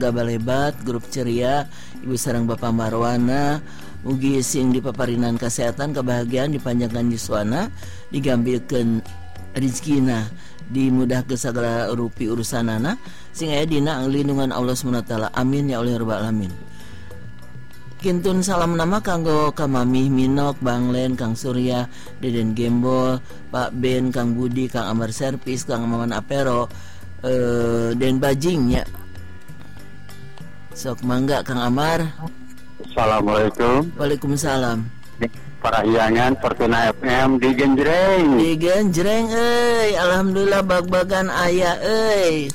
warga Balebat, grup ceria, Ibu sareng Bapak Marwana, mugi sing dipaparinan kesehatan, kebahagiaan, dipanjangkan yuswana, digambilkeun rizkina, dimudahkeun segala rupi urusanana, sing aya dina lindungan Allah SWT. Amin ya Allah ya rabbal alamin. Kintun salam nama kanggo Kamamih Minok, Bang Len, Kang Surya, Deden Gembol, Pak Ben, Kang Budi, Kang Amar Servis, Kang Maman Apero, Den Bajing ya. Sok mangga Kang Amar. Assalamualaikum. Waalaikumsalam. Parahyangan Fortuna FM di Genjreng. Di Genjreng euy, alhamdulillah bag-bagan aya euy.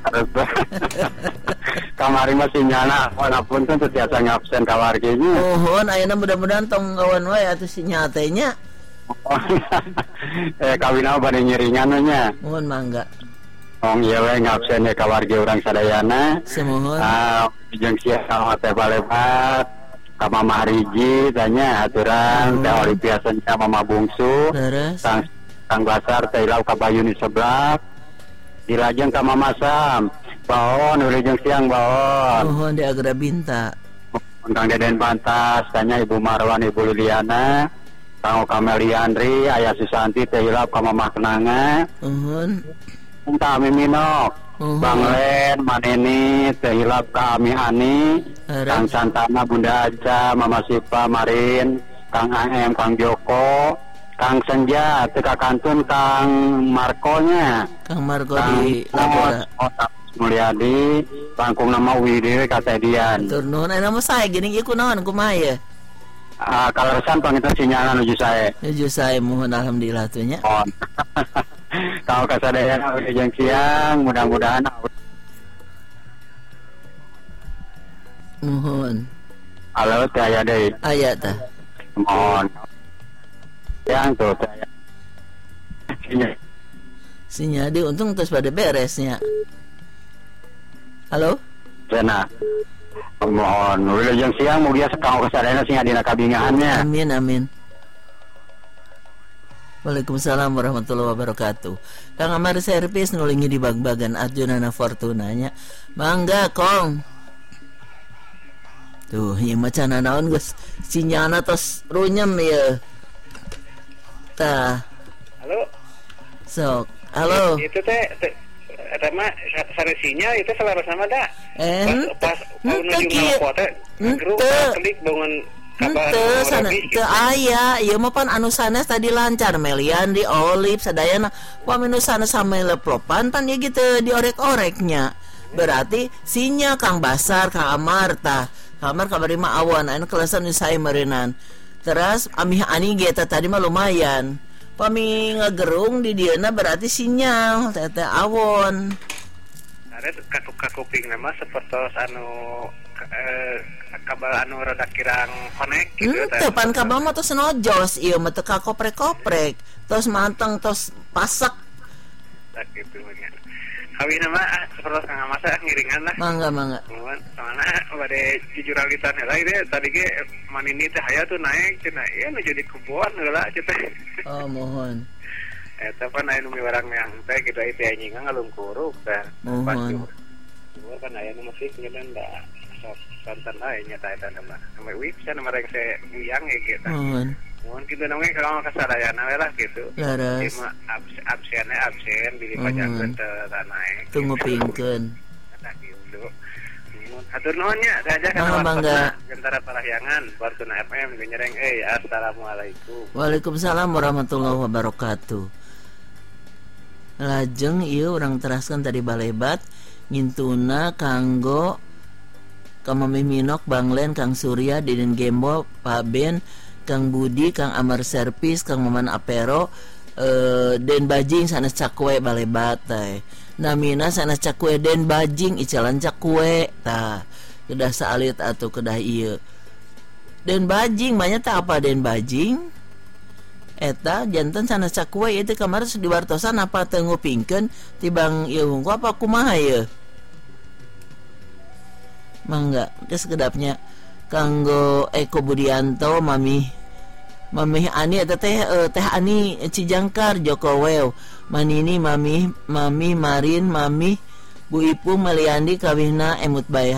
Kamari masih nyana, walaupun kan setiasa ngabsen kawarginya. Mohon ayeuna mudah-mudahan tong ngawan wae atuh si nyatenya. Kawina bade nyiringan nya. Mohon mangga. Ong ieu we ngabsen kawargi urang sadayana. Semohon. Jeung sia teh Balebat. Ka Mama Riji tanya aturan teh Olivia Senja Mama Bungsu. Kang Basar teh Ilau ka Bayuni sebelah. Dilajeng ka Mama Sam. Baon, urang siang baon. Mohon di Agra Binta. Kang Deden Pantas, tanya Ibu Marwan, Ibu Liliana, Kang Kameliandri, Ayah Susanti, Teh Hilap, ka Mama Kenanga. Mohon. Kang Ami Minok, Bang Len, Maneni, Teh Hilap, ka Ami Ani, Kang Santana, Bunda Aca, Mama Sipa, Marin, Kang AM, Kang Joko, Kang Senja, Teka Kantun, Kang Markonya. Kang Marko di Labora. Mulyadi, pangkung nama Widi Katedian. Tur nuhun aya nama saya geuning ieu kunaon kumaha ye? Kaleresan pangitan sinyalna nuju sae. Nuju sae mohon alhamdulillah tuh nya. Kau kasadayana jeung siang mudah-mudahan. Mohon. Halo teh aya deui. Aya tah. Mohon. Yang tuh teh. Sinya di untung terus pada beresnya. Halo? Cena. Mohon wilujeng siang mugia sekang kasadayana sing dina kabingahannya. Amin amin. Waalaikumsalam warahmatullahi wabarakatuh. Kang Amar Servis nulingi di bag-bagan Arjunana Fortunanya. Mangga kong. Tuh, ieu macan naon geus sinyalna tos runyem ieu. Tah. Halo. Sok. Halo. Itu teh eta mah saresinya itu salah sama da. Pas menuju ngapot teh grup klik bangun kabar. Henteu sana teu aya, ieu mah pan anu sanes tadi lancar Melian di Olive sadayana. Paminu sanes sampai leplopan pan ieu gitu diorek-oreknya. Berarti sinya Kang Basar, Kang Amar tah. Kang Amar kabari mah awan, anu kelasan saya meureunnan. Terus Amih Ani ge tadi mah lumayan. Pami ngagerung di dieuna berarti sinyal teh awon. Ada kakuping nama seperti anu kabel anu rada kirang connect gitu. Pan kabel mah tos nojos ieu mah teu kakoprek-koprek. Tos manteng tos pasak. Tak gitu nya. Kawin nama seperti Kang Amasa ngiringan lah. Mangga. Soalna bade jujuralitan heula ieu tadi ge manini teh aya tuh naik cenah ieu nu jadi kebon heula cenah. Oh, mohon. Eta pan aya nu miwarang yang teh kitu aya teh anjing ngalungkuruk teh. Mohon. Luar kan aya nu musik ngeun da sok santan aya nya teh eta nama. Nama wip cenah mereka saya buyang ya gitu. Mohon. Mohon kitu namanya kalau kasadayana we lah gitu. Laras. Absen di pajangan teh naik. Tunggu pingkeun. Eta gitu. Hatur nuhun nya aja kana bangga. Gentara Parahyangan Fortuna FM Genjreng. Assalamualaikum. Waalaikumsalam warahmatullahi wabarakatuh. Lajeng ieu urang teraskeun tadi Balebat ngintuna kanggo Kamamih Minok, Bang Len, Kang Surya, Deden Gembo, Pak Ben, Kang Budi, Kang Amar Servis, Kang Maman Apero, Den Bajing sanes cakwe Balebat teh. Namina sanes cakwe Den Bajing icalan cakwe tah. Kedah saalit atuh kedah ieu. Den Bajing banyak teh apa Den Bajing? Eta janten sanes cakwe ieu teh kamari diwartosan apa teu ngupingkeun tibang ieu hungku apa kumaha ieu? Mangga geus kedapnya kanggo Eko Budianto, Mami Ani eta teh Ani Cijangkar Joko Wew, Manini Mami Marin, Mami Bu Ipung Meliandi kawihna emut bae